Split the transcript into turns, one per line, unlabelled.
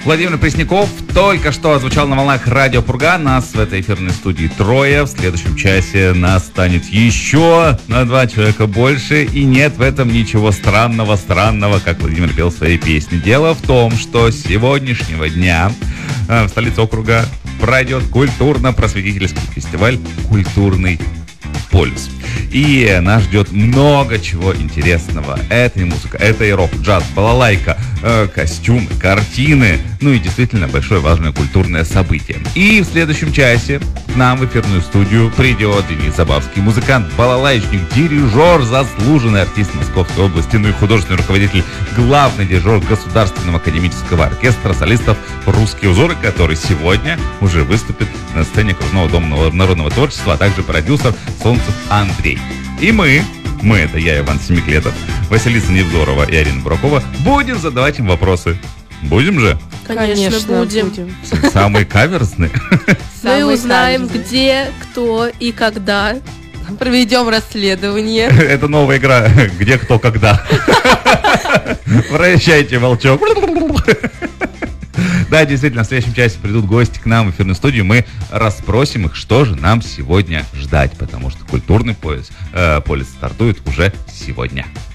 Владимир Пресняков только что озвучал на волнах Радио Пурга. Нас в этой эфирной студии трое. В следующем часе нас станет еще на 2 человека больше. И нет в этом ничего странного, как Владимир пел в своей песне. Дело в том, что с сегодняшнего дня в столице округа пройдет культурно-просветительский фестиваль «Культурный полюс». И нас ждет много чего интересного. Это и музыка, это и рок, джаз, балалайка, костюмы, картины. Ну и действительно большое важное культурное событие. И в следующем часе к нам в эфирную студию придет Денис Забавский, музыкант, балалайчник, дирижер, заслуженный артист Московской области, ну и художественный руководитель, главный дирижер Государственного академического оркестра солистов «Русские узоры», который сегодня уже выступит на сцене Окружного дома народного творчества, а также продюсер Солнцев Андрей. И мы, это я, Иван Семиклетов, Василиса Невзорова и Арина Буракова, будем задавать им вопросы. Будем же?
Конечно, будем.
Самые каверзные.
Мы узнаем, где, кто и когда.
Проведем расследование.
Это новая игра «Где, кто, когда». Прощайте, волчок. Да, действительно, в следующем часе придут гости к нам в эфирную студию. Мы расспросим их, что же нам сегодня ждать, потому что культурный полюс стартует уже сегодня.